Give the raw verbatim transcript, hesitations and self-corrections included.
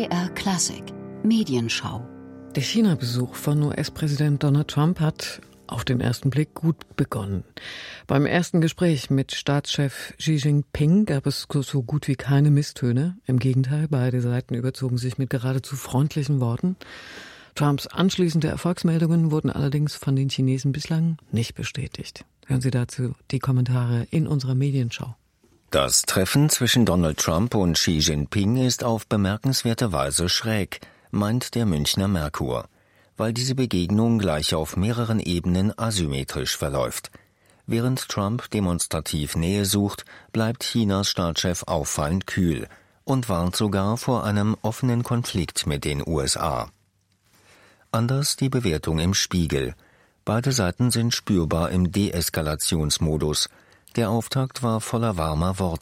B R Classic Medienschau. Der China-Besuch von U S-Präsident Donald Trump hat auf den ersten Blick gut begonnen. Beim ersten Gespräch mit Staatschef Xi Jinping gab es so gut wie keine Misstöne. Im Gegenteil, beide Seiten überzogen sich mit geradezu freundlichen Worten. Trumps anschließende Erfolgsmeldungen wurden allerdings von den Chinesen bislang nicht bestätigt. Hören Sie dazu die Kommentare in unserer Medienschau. Das Treffen zwischen Donald Trump und Xi Jinping ist auf bemerkenswerte Weise schräg, meint der Münchner Merkur, weil diese Begegnung gleich auf mehreren Ebenen asymmetrisch verläuft. Während Trump demonstrativ Nähe sucht, bleibt Chinas Staatschef auffallend kühl und warnt sogar vor einem offenen Konflikt mit den U S A. Anders die Bewertung im Spiegel. Beide Seiten sind spürbar im Deeskalationsmodus. Der Auftakt war voller warmer Worte.